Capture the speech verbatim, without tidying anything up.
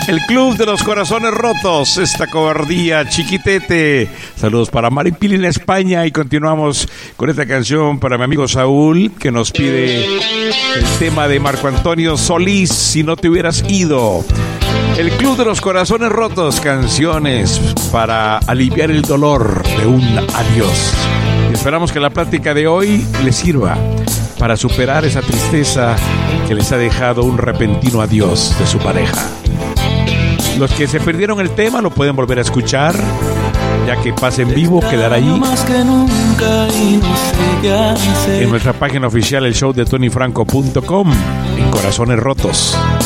El Club de los Corazones Rotos, esta cobardía chiquitete. Saludos para Maripili en España y continuamos con esta canción para mi amigo Saúl, que nos pide el tema de Marco Antonio Solís, Si no te hubieras ido. El Club de los Corazones Rotos, canciones para aliviar el dolor de un adiós. Y esperamos que la plática de hoy les sirva para superar esa tristeza que les ha dejado un repentino adiós de su pareja. Los que se perdieron el tema lo pueden volver a escuchar, ya que pasa en vivo, quedará ahí en nuestra página oficial, el show de tony franco punto com, en Corazones Rotos.